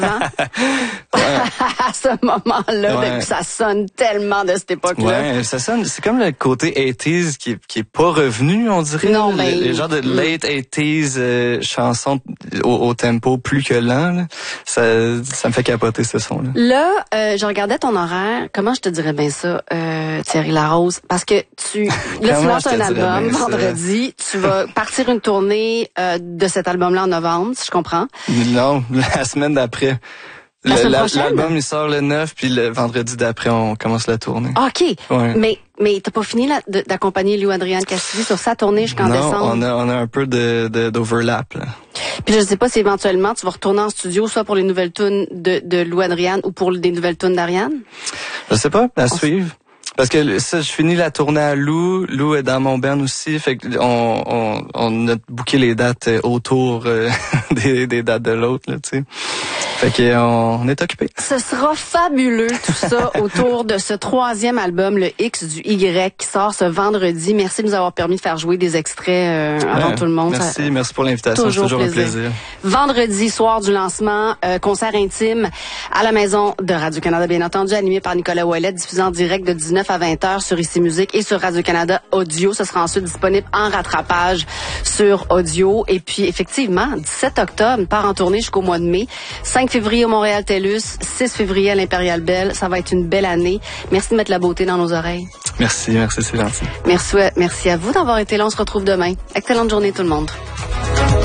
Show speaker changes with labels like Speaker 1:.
Speaker 1: À ce moment-là, ça sonne tellement de cette époque-là.
Speaker 2: Ouais, ça sonne, c'est comme le côté 80s qui est pas revenu, on dirait.
Speaker 1: Non, mais
Speaker 2: les genres de late 80s chansons au tempo plus que lent, là. Ça me fait capoter ce son-là.
Speaker 1: Là, je regardais ton horaire. Comment je te dirais bien ça, Thierry Larose? Parce que tu lances un album vendredi. Tu vas partir une tournée de cet album-là en novembre, si je comprends.
Speaker 2: Non, la semaine d'après. L'album, il sort le 9, puis le vendredi d'après, on commence la tournée.
Speaker 1: OK.
Speaker 2: Ouais.
Speaker 1: Mais t'as pas fini d'accompagner Lou-Adrian Castillo sur sa tournée jusqu'en décembre?
Speaker 2: Non, on a un peu d'overlap, là.
Speaker 1: Puis je sais pas si éventuellement tu vas retourner en studio, soit pour les nouvelles tunes de Lou-Adrian ou pour des nouvelles tunes d'Ariane?
Speaker 2: Je sais pas, à suivre. Parce que ça, je finis la tournée à Lou. Lou est dans mon band aussi. Fait que on a booké les dates autour des dates de l'autre, là, tu sais. Fait que on est occupé.
Speaker 1: Ce sera fabuleux tout ça autour de ce 3e album, le X du Y, qui sort ce vendredi. Merci de nous avoir permis de faire jouer des extraits avant tout le monde.
Speaker 2: Merci pour l'invitation. C'est toujours un plaisir.
Speaker 1: Vendredi soir du lancement, concert intime à la maison de Radio-Canada, bien entendu, animé par Nicolas Ouellet, diffusé en direct de 19 à 20h sur ICI Musique et sur Radio-Canada Audio. Ce sera ensuite disponible en rattrapage sur audio. Et puis, effectivement, 17 octobre, part en tournée jusqu'au mois de mai. 5 février au Montréal TELUS, 6 février à l'Impérial Belle. Ça va être une belle année. Merci de mettre la beauté dans nos oreilles.
Speaker 2: Merci, c'est gentil.
Speaker 1: Merci à vous d'avoir été là. On se retrouve demain. Excellente journée tout le monde.